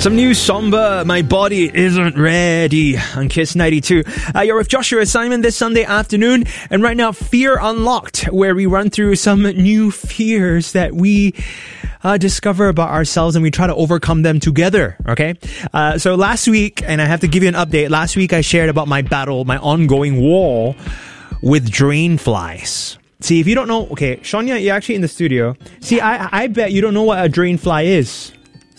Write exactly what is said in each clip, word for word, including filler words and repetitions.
Some new somber, My Body Isn't Ready on Kiss ninety-two. Uh, you're with Joshua Simon this Sunday afternoon. And right now, Fear Unlocked, where we run through some new fears that we uh, discover about ourselves and we try to overcome them together, okay? Uh, so last week, and I have to give you an update, last week I shared about my battle, my ongoing war with drain flies. See, if you don't know, okay, Shania, you're actually in the studio. See, I, I bet you don't know what a drain fly is.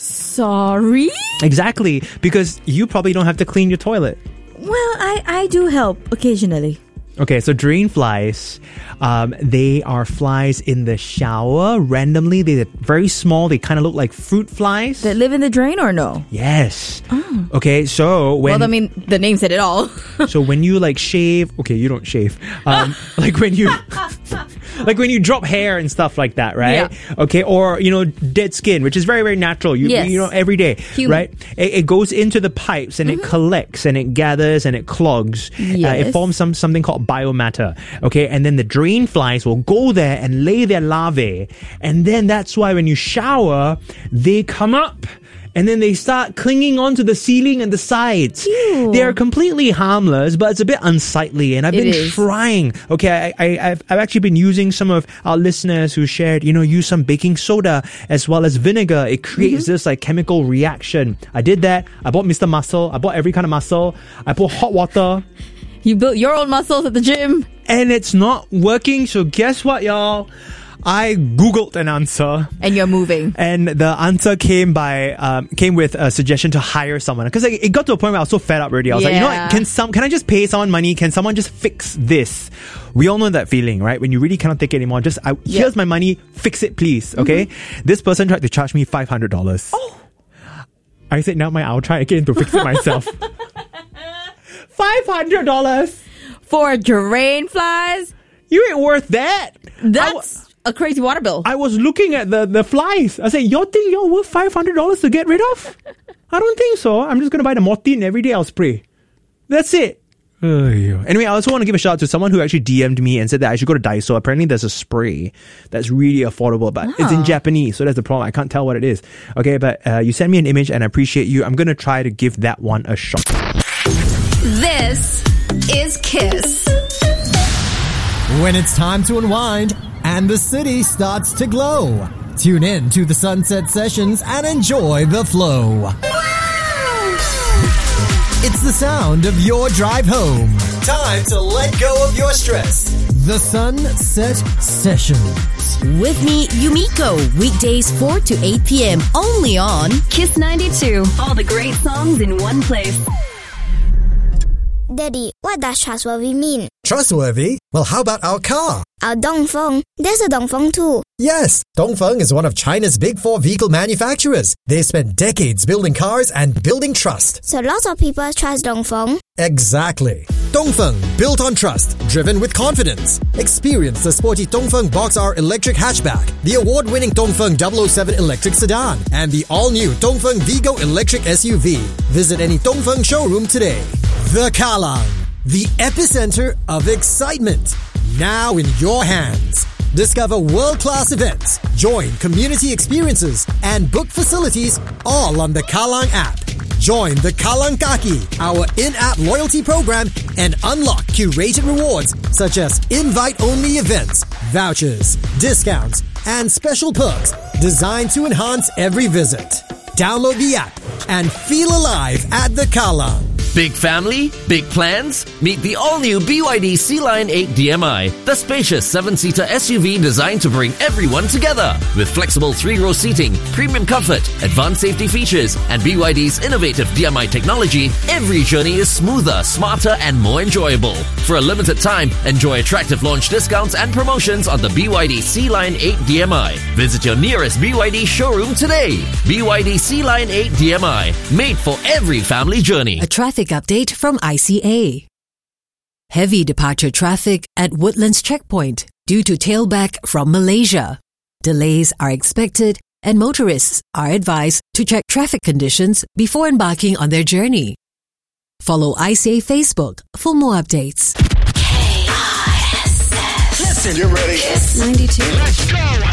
Sorry? Exactly, because you probably don't have to clean your toilet. Well, I, I do help occasionally. Okay, so drain flies, um, they are flies in the shower randomly. They're very small. They kind of look like fruit flies. That live in the drain or no? Yes. Oh. Okay, so when... Well, I mean, the name said it all. So when you like shave... Okay, you don't shave. Um, like when you... Like when you drop hair and stuff like that, right? Yeah. Okay, or, you know, dead skin, which is very, very natural. You, yes. you know, every day, Human. right? It, it goes into the pipes and mm-hmm. it collects and it gathers and it clogs. Yes. Uh, it forms some something called biomatter, okay? And then the drain flies will go there and lay their larvae. And then that's why when you shower, they come up. And then they start clinging onto the ceiling and the sides. Ew. They are completely harmless, but it's a bit unsightly. And I've It been is. trying. Okay, I, I, I've, I've actually been using some of our listeners who shared, you know, use some baking soda as well as vinegar. It creates mm-hmm. this like chemical reaction. I did that. I bought Mister Muscle. I bought every kind of muscle. I put hot water. You built your own muscles at the gym. And it's not working. So guess what, y'all? I Googled an answer. And you're moving. And the answer came by um, came with a suggestion to hire someone. Because like, it got to a point where I was so fed up already. I was yeah. like, you know what? Can, some, can I just pay someone money? Can someone just fix this? We all know that feeling, right? When you really cannot take it anymore. Just, I, yep. here's my money. Fix it, please. Okay? Mm-hmm. This person tried to charge me five hundred dollars. Oh. I said, now my, I'll try again to fix it myself. five hundred dollars For drain flies? You ain't worth that. That's... a crazy water bill. I was looking at the, the flies. I said, y'all think y'all worth five hundred dollars to get rid of? I don't think so. I'm just going to buy the Mortine every day. I'll spray. That's it. Anyway, I also want to give a shout out to someone who actually D M'd me and said that I should go to Daiso. Apparently there's a spray that's really affordable, but oh. it's in Japanese, so that's the problem. I can't tell what it is. Okay, but uh, you sent me an image and I appreciate you. I'm going to try to give that one a shot. This is Kiss. When it's time to unwind and the city starts to glow, tune in to the Sunset Sessions and enjoy the flow. It's the sound of your drive home. Time to let go of your stress. The Sunset Sessions. With me, Yumiko, weekdays four to eight p.m. only on Kiss ninety-two. All the great songs in one place. Daddy, what does trustworthy mean? Trustworthy? Well, how about our car? Our Dongfeng. There's a Dongfeng too. Yes, Dongfeng is one of China's big four vehicle manufacturers. They spent decades building cars and building trust. So lots of people trust Dongfeng? Exactly. Dongfeng, built on trust, driven with confidence. Experience the sporty Dongfeng Box R electric hatchback, the award-winning Dongfeng double oh seven electric sedan, and the all-new Dongfeng Vigo electric S U V. Visit any Dongfeng showroom today. The Kallang, the epicenter of excitement. Now in your hands. Discover world-class events, join community experiences, and book facilities all on the Kallang app. Join the Kallang Kaki, our in-app loyalty program, and unlock curated rewards such as invite-only events, vouchers, discounts, and special perks designed to enhance every visit. Download the app and feel alive at the Kallang. Big family? Big plans? Meet the all-new B Y D C-Line eight D M I, the spacious seven-seater S U V designed to bring everyone together. With flexible three-row seating, premium comfort, advanced safety features, and B Y D's innovative D M I technology, every journey is smoother, smarter, and more enjoyable. For a limited time, enjoy attractive launch discounts and promotions on the B Y D C-Line eight D M I. Visit your nearest B Y D showroom today. B Y D C-Line eight D M I, made for every family journey. A traffic update from I C A. Heavy departure traffic at Woodlands Checkpoint due to tailback from Malaysia. Delays are expected and motorists are advised to check traffic conditions before embarking on their journey. Follow I C A Facebook for more updates. K I S S. Listen, you're ready. Kiss ninety-two. Let's go.